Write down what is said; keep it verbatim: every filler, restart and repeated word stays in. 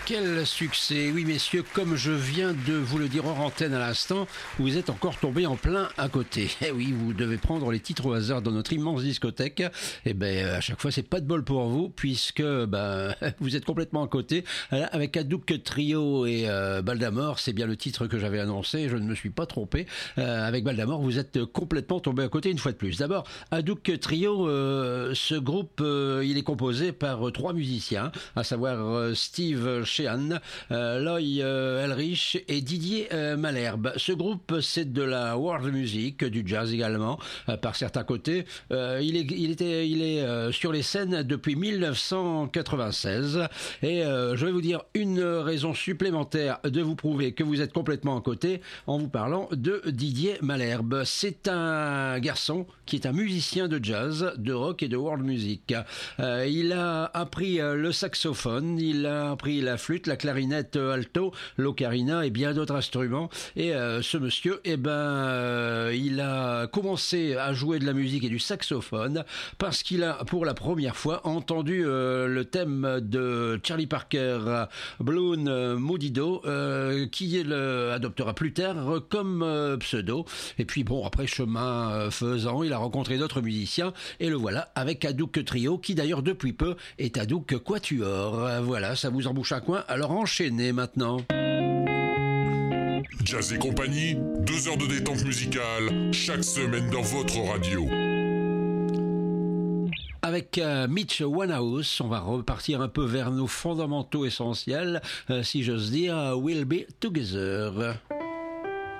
Quel succès! Oui, messieurs, comme je viens de vous le dire hors antenne à l'instant, vous êtes encore tombés en plein à côté. Eh oui, vous devez prendre les titres au hasard dans notre immense discothèque. Eh ben, à chaque fois, c'est pas de bol pour vous, puisque ben, vous êtes complètement à côté. Là, avec Hadouk Trio et euh, Baldamor, c'est bien le titre que j'avais annoncé, je ne me suis pas trompé. Euh, avec Baldamor, vous êtes complètement tombés à côté une fois de plus. D'abord, Hadouk Trio, euh, ce groupe, euh, il est composé par euh, trois musiciens, à savoir euh, Steve Sheehan, euh, Loy euh, Elrich et Didier euh, Malherbe. Ce groupe, c'est de la world music, du jazz également, euh, par certains côtés. Euh, il est, il était, il est euh, sur les scènes depuis mille neuf cent quatre-vingt-seize. Et euh, je vais vous dire une raison supplémentaire de vous prouver que vous êtes complètement à côté en vous parlant de Didier Malherbe. C'est un garçon qui est un musicien de jazz, de rock et de world music. Euh, il a appris euh, le saxophone, il a appris la flûte, la clarinette alto, l'ocarina et bien d'autres instruments. Et euh, ce monsieur, eh ben, euh, il a commencé à jouer de la musique et du saxophone parce qu'il a, pour la première fois, entendu euh, le thème de Charlie Parker, Balloon euh, Modido, euh, qui le adoptera plus tard comme euh, pseudo. Et puis bon, après chemin euh, faisant, il a rencontré d'autres musiciens et le voilà avec Hadouk Trio, qui d'ailleurs depuis peu est Hadouk Quatuor. Voilà, ça vous embouche un coin, alors enchaînez maintenant. Jazz et compagnie, deux heures de détente musicale, chaque semaine dans votre radio. Avec euh, Mitch Winehouse, on va repartir un peu vers nos fondamentaux essentiels, euh, si j'ose dire, We'll Be Together.